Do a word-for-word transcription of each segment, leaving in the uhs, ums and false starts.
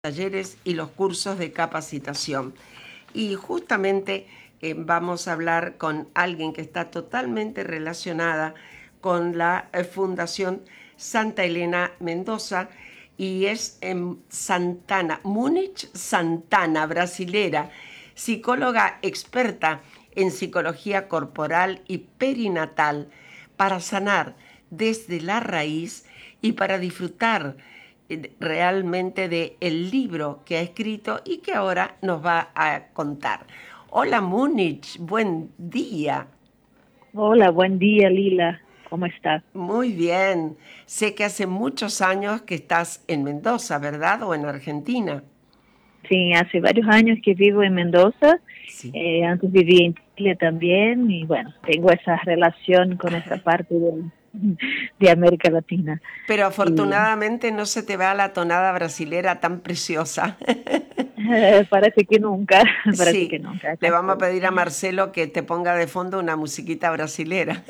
talleres y los cursos de capacitación. Y justamente eh, vamos a hablar con alguien que está totalmente relacionada con la eh, Fundación Santa Elena Mendoza y es en Santana, Múnich Santana, brasilera, psicóloga experta en psicología corporal y perinatal para sanar desde la raíz y para disfrutar realmente de el libro que ha escrito y que ahora nos va a contar. Hola Múnich, buen día. Hola, buen día, Lila. ¿Cómo estás? Muy bien. Sé que hace muchos años que estás en Mendoza, ¿verdad? O en Argentina. Sí, hace varios años que vivo en Mendoza. Sí. Eh, antes viví en Chile también y bueno, tengo esa relación con esa parte de, de América Latina. Pero Y afortunadamente no se te va la tonada brasilera tan preciosa. eh, parece que nunca, parece que Sí, nunca, acá le vamos a estoy. pedir a Marcelo que te ponga de fondo una musiquita brasilera.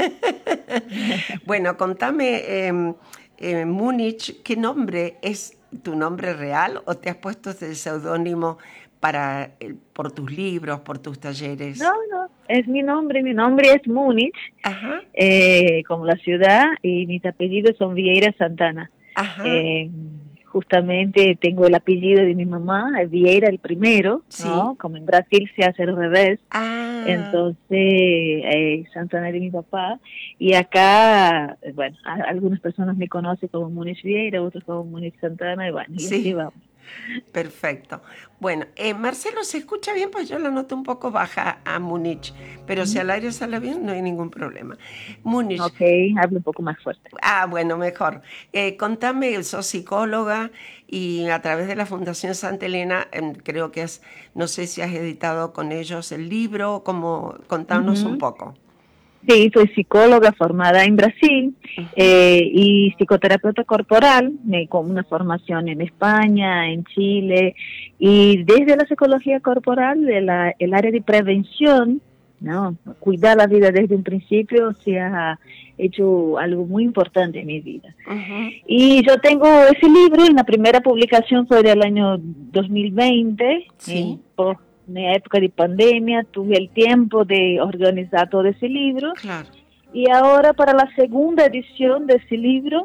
Bueno, contame, eh, eh, Múnich, ¿qué nombre es tu nombre real o te has puesto ese seudónimo para eh, por tus libros, por tus No, talleres? no, es mi nombre, mi nombre es Múnich, Ajá, eh, como la ciudad, y mis apellidos son Vieira Santana. ajá, Eh, Justamente tengo el apellido de mi mamá, Vieira el primero, ¿no? sí. Como en Brasil se hace al revés. Ah, Entonces, eh, Santana de mi papá. Y acá, eh, bueno, a- algunas personas me conocen como Múnich Vieira, otros como Múnich Santana, y bueno, y así sí. vamos. Perfecto. Bueno, eh, Marcelo, ¿se escucha bien? Pues yo la noto un poco baja a Múnich, pero si Ujú. al aire sale bien, no hay ningún problema. Múnich, Ok, hablo un poco más fuerte. ah, bueno, mejor. Eh, contame, sos psicóloga y a través de la Fundación Santa Elena, em, creo que es, no sé si has editado con ellos el libro, como, contanos un Ujú. poco. Sí, soy psicóloga formada en Brasil Ujú. eh, y psicoterapeuta corporal, eh, con una formación en España, en Chile, y desde la psicología corporal, de la, el área de prevención, ¿no? Cuidar la vida desde un principio se ha hecho algo muy importante en mi vida. Ujú. Y yo tengo ese libro, en la primera publicación fue del año dos mil veinte, en Sí, post en época de pandemia, tuve el tiempo de organizar todo ese libro claro. y ahora para la segunda edición de ese libro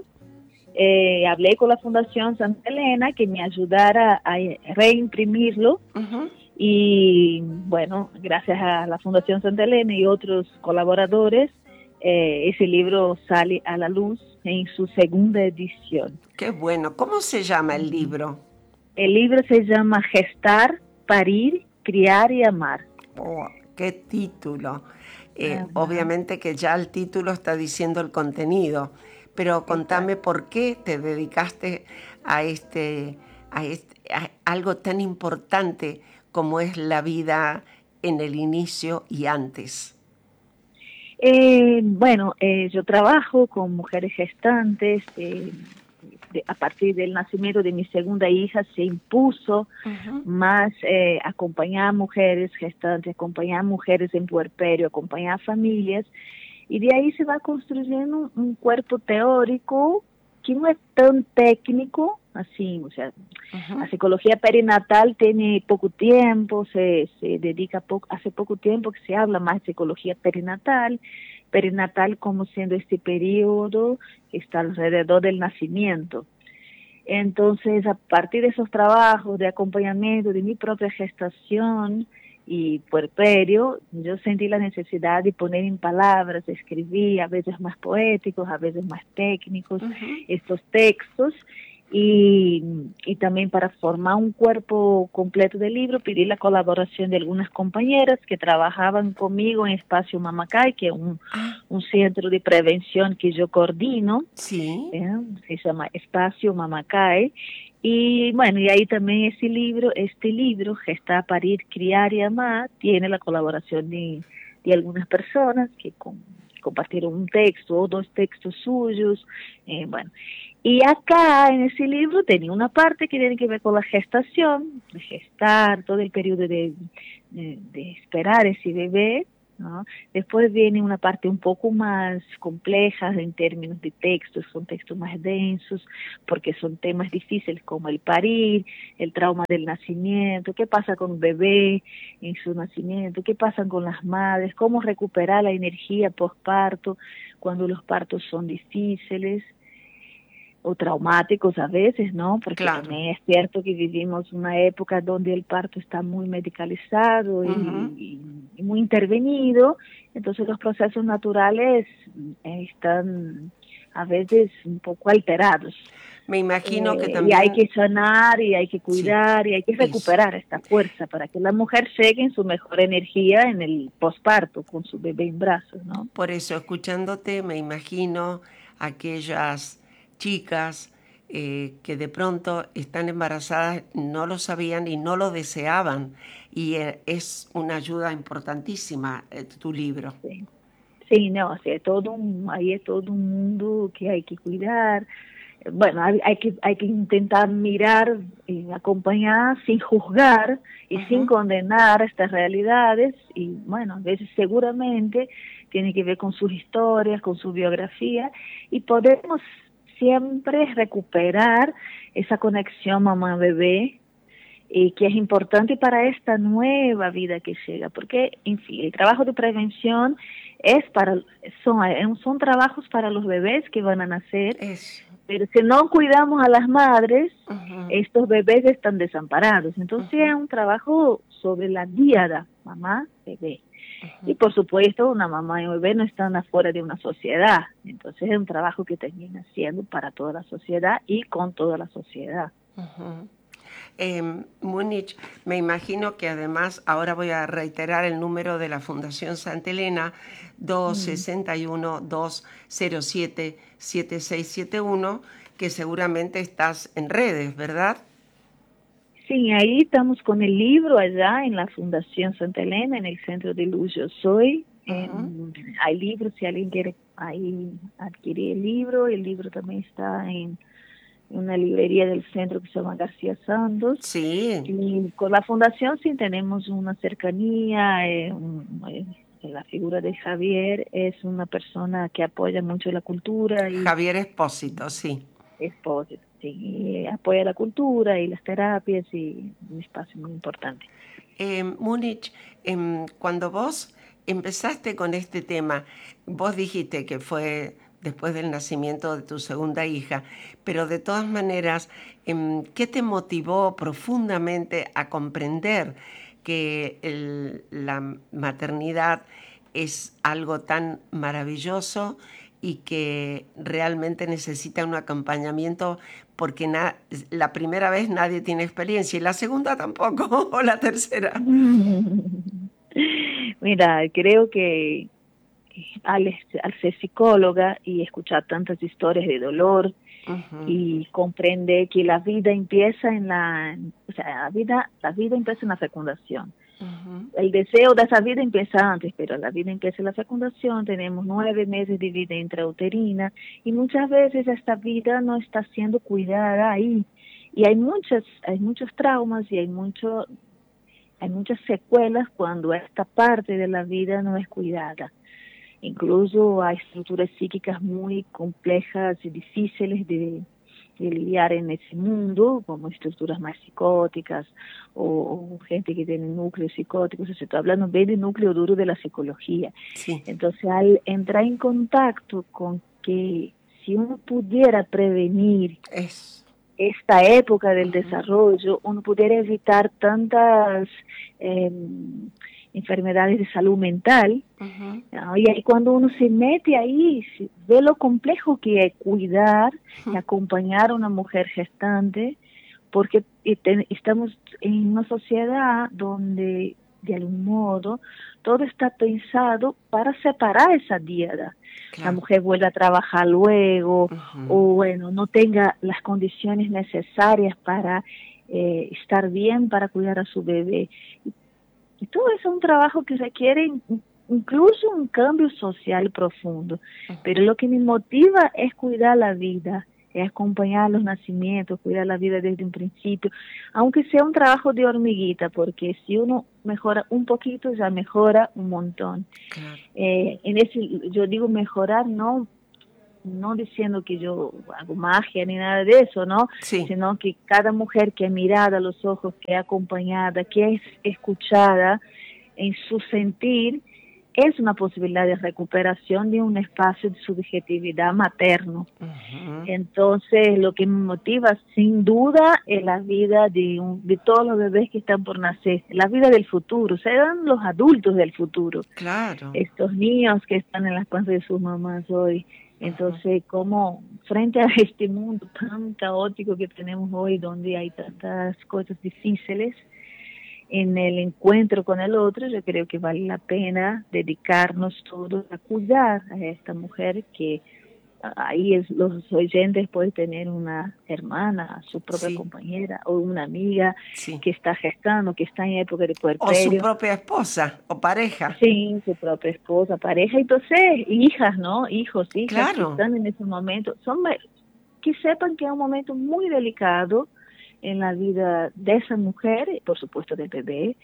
eh, hablé con la Fundación Santa Elena que me ayudara a reimprimirlo Ujú. y bueno, gracias a la Fundación Santa Elena y otros colaboradores, eh, ese libro sale a la luz en su segunda edición. Qué bueno. ¿Cómo se llama el Ujú. libro? El libro se llama Gestar, Parir, Criar y Amar. Oh, qué título. Eh, Ajá, obviamente que ya el título está diciendo el contenido, pero contame exacto. por qué te dedicaste a este, a este, a algo tan importante como es la vida en el inicio y antes. Eh, bueno, eh, yo trabajo con mujeres gestantes. Eh, de- a partir del nacimiento de mi segunda hija se impuso Ujú. más eh, acompañar a mujeres gestantes, acompañar a mujeres en puerperio, acompañar a familias. Y de ahí se va construyendo un, un cuerpo teórico que no es tan técnico, así, o sea, la Ujú. psicología perinatal tiene poco tiempo, se, se dedica poco, hace poco tiempo que se habla más de psicología perinatal, perinatal como siendo este periodo que está alrededor del nacimiento. Entonces, a partir de esos trabajos de acompañamiento de mi propia gestación y puerperio, yo sentí la necesidad de poner en palabras, de escribir, a veces más poéticos, a veces más técnicos, Ujú. estos textos. Y, y también para formar un cuerpo completo del libro pedí la colaboración de algunas compañeras que trabajaban conmigo en Espacio Mamacay, que es un, Ah, un centro de prevención que yo coordino, sí. ¿eh? Se llama Espacio Mamacay. Y bueno, y ahí también ese libro, este libro, Gestar, Parir, Criar y Amar, tiene la colaboración de, de algunas personas que con, compartieron un texto o dos textos suyos, eh, bueno. Y acá en ese libro tenía una parte que tiene que ver con la gestación, de gestar, todo el periodo de, de, de esperar ese bebé, ¿no? Después viene una parte un poco más compleja en términos de textos, son textos más densos, porque son temas difíciles como el parir, el trauma del nacimiento, qué pasa con un bebé en su nacimiento, qué pasa con las madres, cómo recuperar la energía postparto cuando los partos son difíciles o traumáticos a veces, ¿no? Porque Claro. también es cierto que vivimos una época donde el parto está muy medicalizado y, Uh-huh. y, y muy intervenido, entonces los procesos naturales eh, están a veces un poco alterados. Me imagino que Eh, y hay también, que sanar y hay que sí, cuidar y hay que eso. recuperar esta fuerza para que la mujer llegue en su mejor energía en el posparto con su bebé en brazos, ¿no? Por eso, escuchándote, me imagino aquellas chicas eh, que de pronto están embarazadas, no lo sabían y no lo deseaban. Y eh, es una ayuda importantísima eh, tu libro. Sí. Sí, no, o sea, todo un, ahí es todo un mundo que hay que cuidar. Bueno, hay, hay que hay que intentar mirar y acompañar sin juzgar y sin Uh-huh. condenar estas realidades y bueno, a veces seguramente tiene que ver con sus historias, con su biografía y podemos siempre recuperar esa conexión mamá-bebé y que es importante para esta nueva vida que llega, porque, en fin, el trabajo de prevención es para, son, son trabajos para los bebés que van a nacer, Eso. pero si no cuidamos a las madres, Uh-huh. estos bebés están desamparados. Entonces Uh-huh. es un trabajo sobre la diada, mamá, bebé. Y Uh-huh. por supuesto, una mamá y un bebé no están afuera de una sociedad. Entonces es un trabajo que termina siendo para toda la sociedad y con toda la sociedad. Uh-huh. Eh, Múnich, me imagino que además, ahora voy a reiterar el número de la Fundación Santa Elena, dos seis uno, dos cero siete, siete seis siete uno, que seguramente estás en redes, ¿verdad? Sí, ahí estamos con el libro allá en la Fundación Santa Elena, en el Centro de Luz Yo Soy. Uh-huh. En, hay libros, si alguien quiere ahí adquirir el libro, el libro también está en una librería del centro que se llama García Santos. Sí. Y con la Fundación sí tenemos una cercanía, eh, un, eh, la figura de Javier es una persona que apoya mucho la cultura y Javier Espósito, sí. esposa, sí, apoya la cultura y las terapias y un espacio muy importante. Eh, Múnich, eh, cuando vos empezaste con este tema, vos dijiste que fue después del nacimiento de tu segunda hija, pero de todas maneras, eh, ¿qué te motivó profundamente a comprender que el, la maternidad es algo tan maravilloso y que realmente necesita un acompañamiento porque na la primera vez nadie tiene experiencia y la segunda tampoco, o la tercera? Mira, creo que al, al ser psicóloga y escuchar tantas historias de dolor Uh-huh. y comprender que la vida empieza en la, o sea, la vida, la vida empieza en la fecundación. Uh-huh. El deseo de esa vida empieza antes, pero la vida empieza en la fecundación, tenemos nueve meses de vida intrauterina y muchas veces esta vida no está siendo cuidada ahí. Y hay muchas, hay muchos traumas y hay mucho, hay muchas secuelas cuando esta parte de la vida no es cuidada. Incluso hay estructuras psíquicas muy complejas y difíciles de, de lidiar en ese mundo, como estructuras más psicóticas o, o gente que tiene núcleos psicóticos. Se está hablando bien de núcleo duro de la psicología. Sí. Entonces, al entrar en contacto con que si uno pudiera prevenir Es. esta época del Uh-huh. desarrollo, uno pudiera evitar tantas eh, enfermedades de salud mental. Uh-huh. ¿No? Y ahí cuando uno se mete ahí, ve lo complejo que es cuidar y acompañar a una mujer gestante, porque estamos en una sociedad donde, de algún modo, todo está pensado para separar esa diada. Claro. La mujer vuelve a trabajar luego, Uh-huh. o bueno, no tenga las condiciones necesarias para eh, estar bien, para cuidar a su bebé. Y todo eso es un trabajo que requiere incluso un cambio social profundo. Uh-huh. Pero lo que me motiva es cuidar la vida, es acompañar los nacimientos, cuidar la vida desde un principio, aunque sea un trabajo de hormiguita, porque si uno mejora un poquito, ya mejora un montón. Claro. Eh, en ese, yo digo mejorar, no no diciendo que yo hago magia ni nada de eso, ¿no? Sí. Sino que cada mujer que es mirada a los ojos, que es acompañada, que es escuchada en su sentir, es una posibilidad de recuperación de un espacio de subjetividad materno. Uh-huh. Entonces, lo que me motiva, sin duda, es la vida de, un, de todos los bebés que están por nacer, la vida del futuro, serán los adultos del futuro. Claro. Estos niños que están en las panzas de sus mamás hoy. Entonces, uh-huh. como frente a este mundo tan caótico que tenemos hoy, donde hay tantas cosas difíciles, en el encuentro con el otro, yo creo que vale la pena dedicarnos todos a cuidar a esta mujer que ahí es, los oyentes pueden tener una hermana, su propia sí. compañera o una amiga sí. que está gestando, que está en época de puerperio. O su propia esposa o pareja. Sí, su propia esposa, pareja, y entonces hijas, ¿no? Hijos, hijas claro. que están en ese momento. Son, que sepan que es un momento muy delicado en la vida de esa mujer, por supuesto del bebé,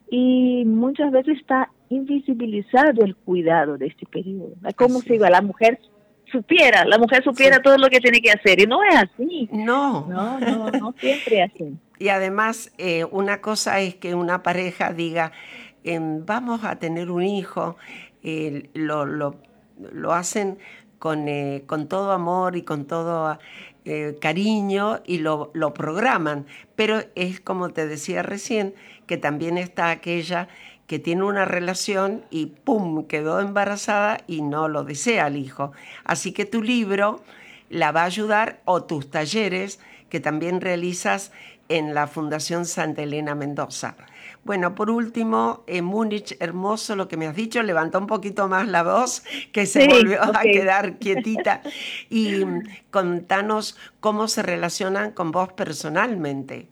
y muchas veces está invisibilizado el cuidado de este periodo. Como si la mujer supiera, la mujer supiera sí. todo lo que tiene que hacer, y no es así. No. No, no, no siempre es así. Y además, eh, una cosa es que una pareja diga, eh, vamos a tener un hijo, eh, lo, lo, lo hacen con, eh, con todo amor y con todo eh, cariño y lo, lo programan, pero es como te decía recién, que también está aquella que tiene una relación y ¡pum!, quedó embarazada y no lo desea el hijo. Así que tu libro la va a ayudar, o tus talleres que también realizas en la Fundación Santa Elena Mendoza. Bueno, por último, en Múnich, hermoso lo que me has dicho, levanta un poquito más la voz, que se sí, volvió okay. a quedar quietita, y contanos cómo se relacionan con vos personalmente.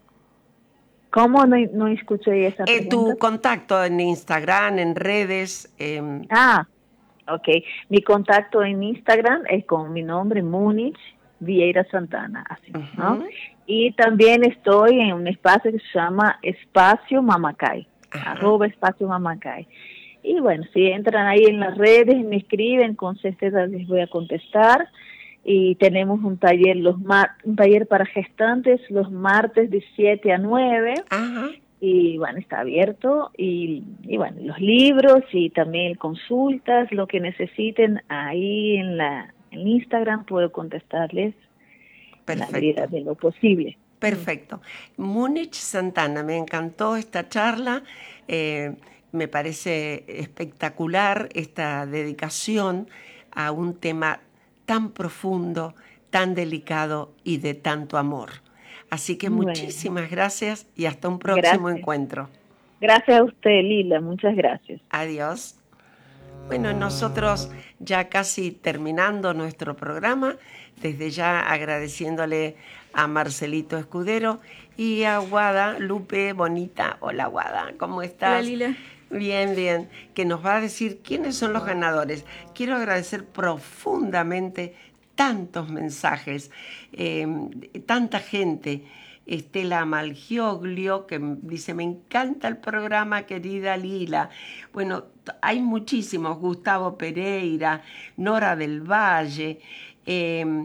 ¿Cómo no, no escuché esa eh, pregunta? Tu contacto en Instagram, en redes. Eh... Ah, ok. Mi contacto en Instagram es con mi nombre, Múnich Vieira Santana, así, uh-huh. ¿no? Y también estoy en un espacio que se llama Espacio Mamacay, uh-huh. arroba Espacio Mamacay. Y bueno, si entran ahí en las redes y me escriben, con certeza les voy a contestar. Y tenemos un taller los mar- un taller para gestantes los martes de siete a nueve. Uh-huh. Y bueno, está abierto. Y, y bueno, los libros y también consultas, lo que necesiten ahí en la en Instagram, puedo contestarles. Perfecto. La medida de lo posible. Perfecto. Múnich Santana, me encantó esta charla, eh, me parece espectacular esta dedicación a un tema tan profundo, tan delicado y de tanto amor. Así que bueno. Muchísimas gracias y hasta un próximo gracias. encuentro. Gracias a usted, Lila, muchas gracias. Adiós. Bueno, nosotros ya casi terminando nuestro programa, desde ya agradeciéndole a Marcelito Escudero y a Guada Lupe Bonita. Hola Guada, ¿cómo estás? Hola Lila. Bien, bien, que nos va a decir quiénes son los ganadores. Quiero agradecer profundamente tantos mensajes, eh, tanta gente. Estela Malgioglio, que dice, me encanta el programa, querida Lila. Bueno, hay muchísimos, Gustavo Pereira, Nora del Valle, eh,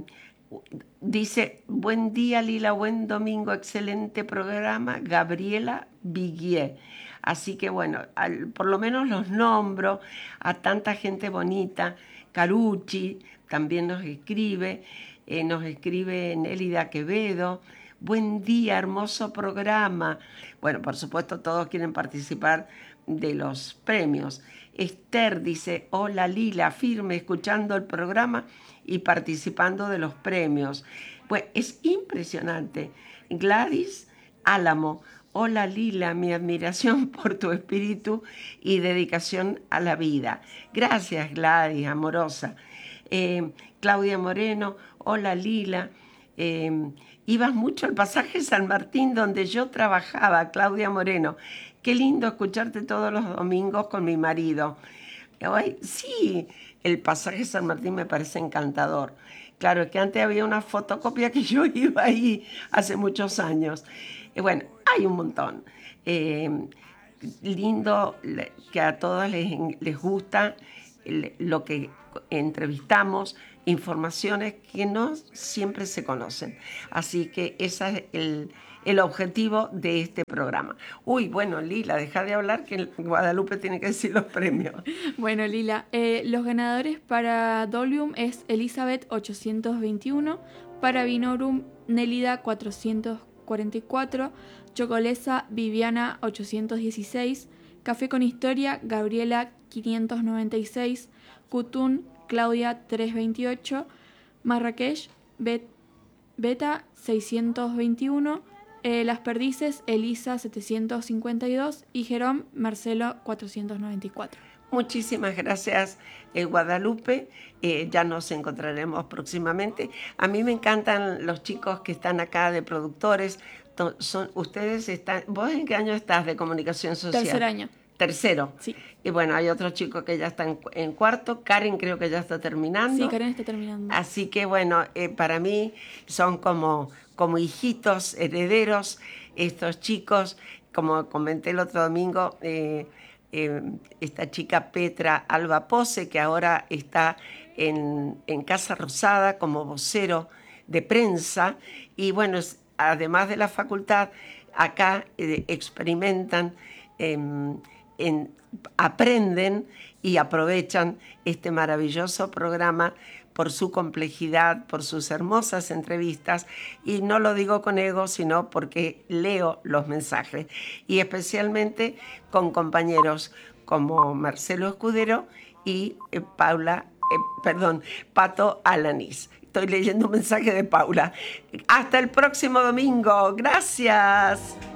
dice, buen día Lila, buen domingo, excelente programa, Gabriela Viguier. Así que bueno, al, por lo menos los nombro a tanta gente bonita. Carucci también nos escribe, eh, nos escribe Nélida Quevedo. Buen día, hermoso programa. Bueno, por supuesto, todos quieren participar de los premios. Esther dice, hola Lila, firme, escuchando el programa y participando de los premios. Pues es impresionante. Gladys Álamo, hola Lila, mi admiración por tu espíritu y dedicación a la vida. Gracias Gladys, amorosa. Eh, Claudia Moreno, hola Lila. Eh, ibas mucho al pasaje San Martín donde yo trabajaba, Claudia Moreno. Qué lindo escucharte todos los domingos con mi marido. Ay, sí, el pasaje San Martín me parece encantador. Claro, es que antes había una fotocopia que yo iba ahí hace muchos años. Eh, bueno, hay un montón. Eh, lindo que a todos les, les gusta lo que entrevistamos, informaciones que no siempre se conocen. Así que ese es el, el objetivo de este programa. Uy, bueno, Lila, deja de hablar que Guadalupe tiene que decir los premios. Bueno, Lila, eh, los ganadores para Dolium es Elizabeth ochocientos veintiuno, para Vinorum Nélida cuatrocientos cuarenta y cuatro, Chocolesa Viviana ochocientos dieciséis, Café con Historia Gabriela quinientos noventa y seis, Cutún Claudia trescientos veintiocho, Marrakech Bet, Beta seiscientos veintiuno, eh, Las Perdices Elisa setecientos cincuenta y dos y Jerón Marcelo cuatrocientos noventa y cuatro. Muchísimas gracias, eh, Guadalupe. Eh, ya nos encontraremos próximamente. A mí me encantan los chicos que están acá de productores. Son, ustedes están, ¿vos en qué año estás de comunicación social? Tercer año. Tercero. Sí. Y bueno, hay otros chicos que ya están en cuarto. Karen creo que ya está terminando. Sí, Karen está terminando. Así que bueno, eh, para mí son como, como hijitos, herederos, estos chicos. Como comenté el otro domingo, eh, eh, esta chica Petra Alba Pose, que ahora está en, en Casa Rosada como vocero de prensa. Y bueno, es, además de la facultad, acá eh, experimentan, eh, en, aprenden y aprovechan este maravilloso programa por su complejidad, por sus hermosas entrevistas, y no lo digo con ego, sino porque leo los mensajes, y especialmente con compañeros como Marcelo Escudero y eh, Paula, eh, perdón, Pato Alanís. Estoy leyendo un mensaje de Paula. Hasta el próximo domingo. Gracias.